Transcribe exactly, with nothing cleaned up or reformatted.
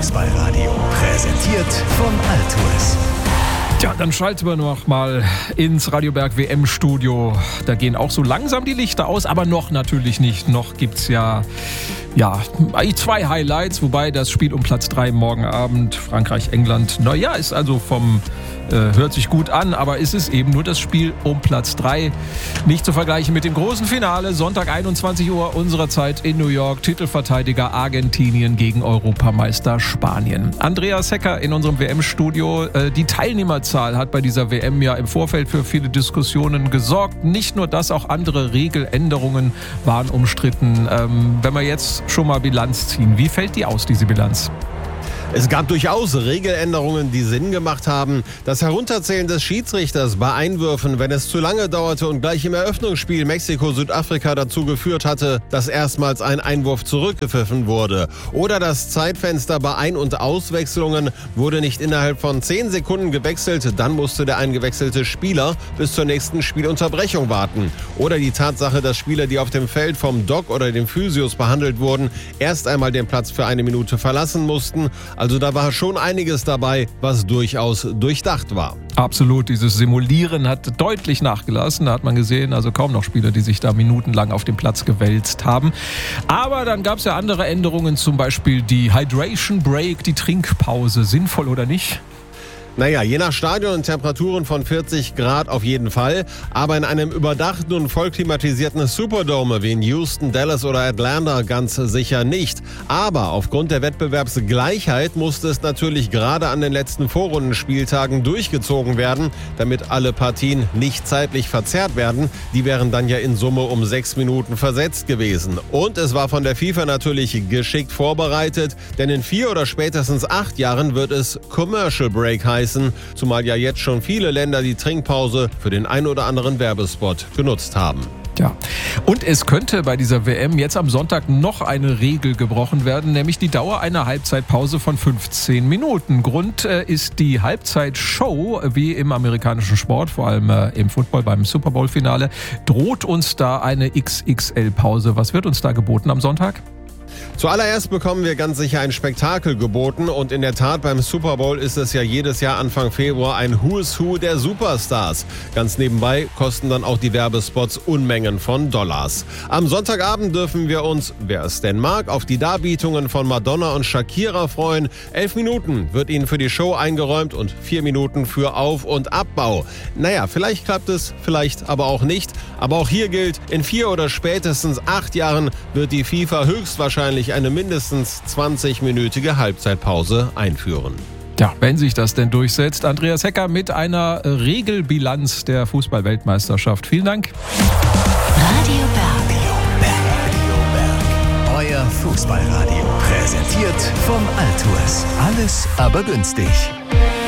Fußballradio, präsentiert von Altours. Tja, dann schalten wir noch mal ins Radioberg W M-Studio. Da gehen auch so langsam die Lichter aus, aber noch natürlich nicht. Noch gibt's ja, ja zwei Highlights, wobei das Spiel um Platz drei morgen Abend, Frankreich-England, naja, ist also vom, äh, hört sich gut an, aber es ist eben nur das Spiel um Platz drei. Nicht zu vergleichen mit dem großen Finale, Sonntag einundzwanzig Uhr unserer Zeit in New York, Titelverteidiger Argentinien gegen Europameister Spanien. Andreas Hecker in unserem W M-Studio. Äh, die Teilnehmerzahl hat bei dieser W M ja im Vorfeld für viele Diskussionen gesorgt. Nicht nur das, auch andere Regeländerungen waren umstritten. Ähm, wenn wir jetzt schon mal Bilanz ziehen, wie fällt die aus, diese Bilanz? Es gab durchaus Regeländerungen, die Sinn gemacht haben. Das Herunterzählen des Schiedsrichters bei Einwürfen, wenn es zu lange dauerte und gleich im Eröffnungsspiel Mexiko-Südafrika dazu geführt hatte, dass erstmals ein Einwurf zurückgepfiffen wurde. Oder das Zeitfenster bei Ein- und Auswechslungen wurde nicht innerhalb von zehn Sekunden gewechselt, dann musste der eingewechselte Spieler bis zur nächsten Spielunterbrechung warten. Oder die Tatsache, dass Spieler, die auf dem Feld vom Doc oder den Physios behandelt wurden, erst einmal den Platz für eine Minute verlassen mussten. Also da war schon einiges dabei, was durchaus durchdacht war. Absolut, dieses Simulieren hat deutlich nachgelassen. Da hat man gesehen, also kaum noch Spieler, die sich da minutenlang auf dem Platz gewälzt haben. Aber dann gab es ja andere Änderungen, zum Beispiel die Hydration Break, die Trinkpause. Sinnvoll oder nicht? Naja, je nach Stadion und Temperaturen von vierzig Grad auf jeden Fall. Aber in einem überdachten und vollklimatisierten Superdome wie in Houston, Dallas oder Atlanta ganz sicher nicht. Aber aufgrund der Wettbewerbsgleichheit musste es natürlich gerade an den letzten Vorrundenspieltagen durchgezogen werden, damit alle Partien nicht zeitlich verzerrt werden. Die wären dann ja in Summe um sechs Minuten versetzt gewesen. Und es war von der FIFA natürlich geschickt vorbereitet, denn in vier oder spätestens acht Jahren wird es Commercial Break heißen. Zumal ja jetzt schon viele Länder die Trinkpause für den ein oder anderen Werbespot genutzt haben. Ja, und es könnte bei dieser W M jetzt am Sonntag noch eine Regel gebrochen werden, nämlich die Dauer einer Halbzeitpause von fünfzehn Minuten. Grund äh, ist die Halbzeitshow, wie im amerikanischen Sport, vor allem äh, im Football beim Super Bowl-Finale, droht uns da eine X X L-Pause. Was wird uns da geboten am Sonntag? Zuallererst bekommen wir ganz sicher ein Spektakel geboten und in der Tat beim Super Bowl ist es ja jedes Jahr Anfang Februar ein Who's Who der Superstars. Ganz nebenbei kosten dann auch die Werbespots Unmengen von Dollars. Am Sonntagabend dürfen wir uns, wer es denn mag, auf die Darbietungen von Madonna und Shakira freuen. Elf Minuten wird ihnen für die Show eingeräumt und vier Minuten für Auf- und Abbau. Naja, vielleicht klappt es, vielleicht aber auch nicht. Aber auch hier gilt, in vier oder spätestens acht Jahren wird die FIFA höchstwahrscheinlich eine mindestens zwanzig-minütige Halbzeitpause einführen. Ja, wenn sich das denn durchsetzt. Andreas Hecker mit einer Regelbilanz der Fußball-Weltmeisterschaft. Vielen Dank. Radio Berg. Euer Fußballradio. Präsentiert von Altours. Alles aber günstig.